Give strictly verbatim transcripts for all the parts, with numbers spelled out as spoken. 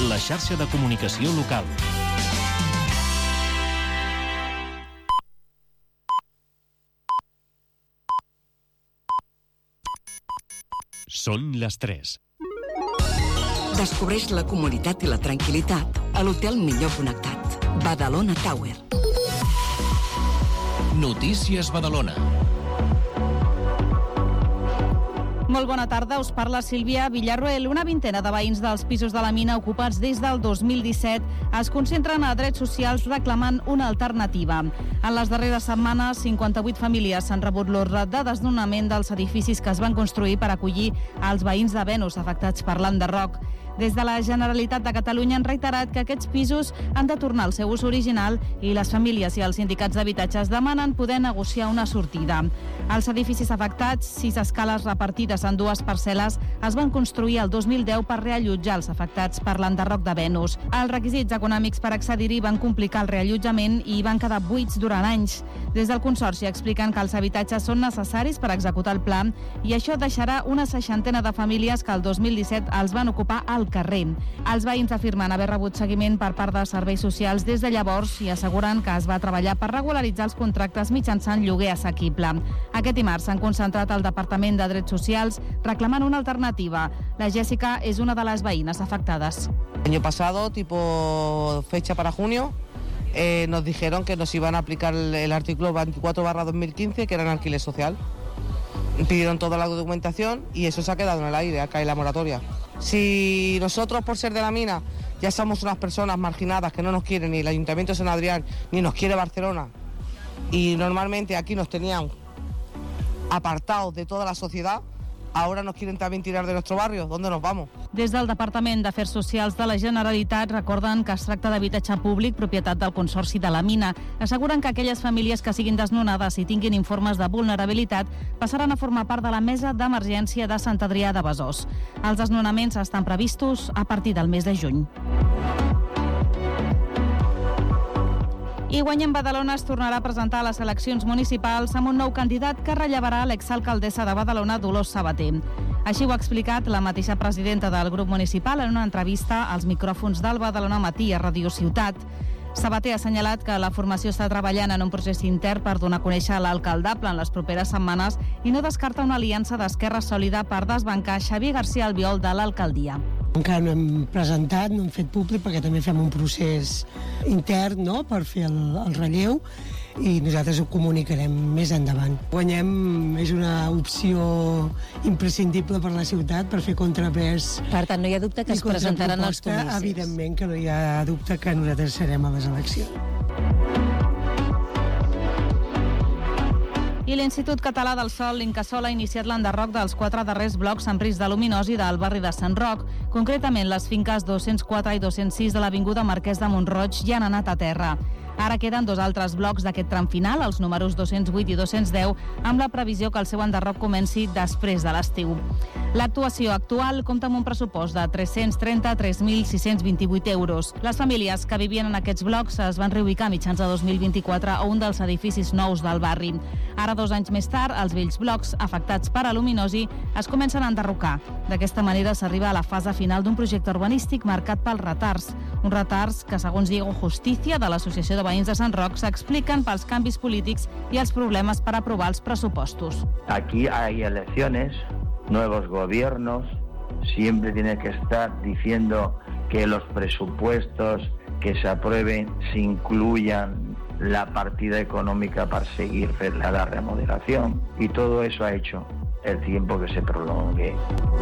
la xarxa de comunicació local. Són les tres. Descobreix la comoditat i la tranquil·litat a l'hotel millor connectat. Badalona Tower. Notícies Badalona. Molt bona tarda, us parla Sílvia Villarroel. Una vintena de veïns dels pisos de la mina ocupats des del dos mil disset es concentren a drets socials reclamant una alternativa. En les darreres setmanes, cinquanta-vuit famílies s'han rebut l'ordre de desnonament dels edificis que es van construir per acollir als veïns de Venus afectats per l'enderroc. Des de la Generalitat de Catalunya han reiterat que aquests pisos han de tornar al seu ús original i les famílies i els sindicats d'habitatges demanen poder negociar una sortida. Els edificis afectats, sis escales repartides en dues parcel·les, es van construir el dos mil deu per reallotjar els afectats per l'enderroc de Venus. Els requisits econòmics per accedir-hi van complicar el reallotjament i van quedar buits durant anys. Des del Consorci expliquen que els habitatges són necessaris per executar el pla i això deixarà una seixantena de famílies que el dos mil disset els van ocupar al carrer. Els veïns afirmen haver rebut seguiment per part de serveis socials des de llavors i asseguren que es va treballar per regularitzar els contractes mitjançant lloguer assequible. Aquest dimarts s'han concentrat al Departament de Drets Socials reclamant una alternativa. La Jessica és una de les veïnes afectades. El año pasado, tipo fecha para junio, eh, nos dijeron que nos iban a aplicar el, el artículo veinticuatro barra dos mil quince, que era en alquiler social. Pidieron toda la documentación y eso se ha quedado en el aire, acá hay la moratoria. Si nosotros, por ser de la mina, ya somos unas personas marginadas que no nos quieren ni el Ayuntamiento de San Adrián ni nos quiere Barcelona, y normalmente aquí nos tenían apartados de toda la sociedad, ahora nos quieren también tirar de nuestro barrio. ¿Dónde nos vamos? Des del Departament d'Afers Socials de la Generalitat recorden que es tracta d'habitatge públic propietat del Consorci de la Mina. Asseguren que aquelles famílies que siguin desnonades i tinguin informes de vulnerabilitat passaran a formar part de la Mesa d'Emergència de Sant Adrià de Besòs. Els desnonaments estan previstos a partir del mes de juny. I Guanyem Badalona es tornarà a presentar a les eleccions municipals amb un nou candidat que rellevarà l'exalcaldessa de Badalona, Dolors Sabater. Així ho ha explicat la mateixa presidenta del grup municipal en una entrevista als micròfons del Badalona Matí a Radio Ciutat. Sabater ha assenyalat que la formació està treballant en un procés intern per donar a conèixer l'alcaldable en les properes setmanes i no descarta una aliança d'Esquerra Sòlida per desbancar Xavier García Albiol de l'alcaldia. Encara no hem presentat, no hem fet públic perquè també fem un procés intern, no?, per fer el, el relleu, i nosaltres ho comunicarem més endavant. Guanyem és una opció imprescindible per la ciutat per fer contrapès. Per tant, no hi ha dubte que es presentaran els comicis. Evidentment que no hi ha dubte que nosaltres serem a les eleccions. I l'Institut Català del Sòl, l'Incasòl, ha iniciat l'enderroc dels quatre darrers blocs amb risc de luminosi del barri de Sant Roc. Concretament, les finques dos-cents quatre i dos-cents sis de l'Avinguda Marquès de Mont-roig ja han anat a terra. Ara queden dos altres blocs d'aquest tram final, els números dos-cents vuit i dos-cents deu, amb la previsió que el seu enderroc comenci després de l'estiu. L'actuació actual compta amb un pressupost de tres-cents trenta-tres mil sis-cents vint-i-vuit euros. Les famílies que vivien en aquests blocs es van reubicar a mitjans de dos mil vint-i-quatre a un dels edificis nous del barri. Ara, dos anys més tard, els vells blocs afectats per aluminosi es comencen a enderrocar. D'aquesta manera s'arriba a la fase final d'un projecte urbanístic marcat pels retards. Uns retards que, segons Diego Justicia, de l'Associació de Veïns de Sant Roc, s'expliquen pels canvis polítics i els problemes per aprovar els pressupostos. Aquí hay elecciones, nuevos gobiernos, siempre tiene que estar diciendo que los presupuestos que se aprueben se incluyan la partida económica para seguir la remodelación, y todo eso ha hecho el tiempo que se prolongue.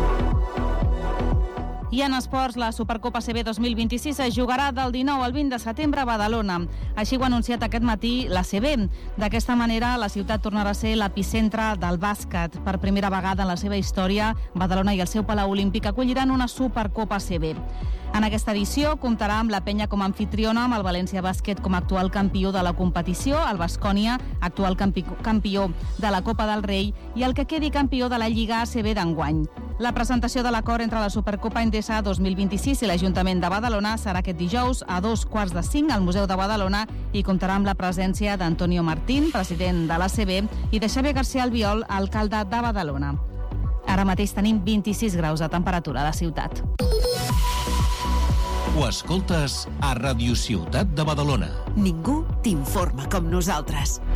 I en esports, la Supercopa A C B dos mil vint-i-sis es jugarà del dinou al vint de setembre a Badalona. Així ho ha anunciat aquest matí l'A C B. D'aquesta manera, la ciutat tornarà a ser l'epicentre del bàsquet. Per primera vegada en la seva història, Badalona i el seu Palau Olímpic acolliran una Supercopa A C B. En aquesta edició comptarà amb la Penya com a anfitriona, amb el València Bàsquet com a actual campió de la competició, el Baskonia, actual campi campió de la Copa del Rei, i el que quedi campió de la Lliga A C B d'enguany. La presentació de l'acord entre la Supercopa Endesa dos mil vint-i-sis i l'Ajuntament de Badalona serà aquest dijous a dos quarts de cinc al Museu de Badalona i comptarà amb la presència d'Antonio Martín, president de l'A C B, i de Xavier García Albiol, alcalde de Badalona. Ara mateix tenim vint-i-sis graus de temperatura a la ciutat. Ho escoltes a Radio Ciutat de Badalona. Ningú t'informa com nosaltres.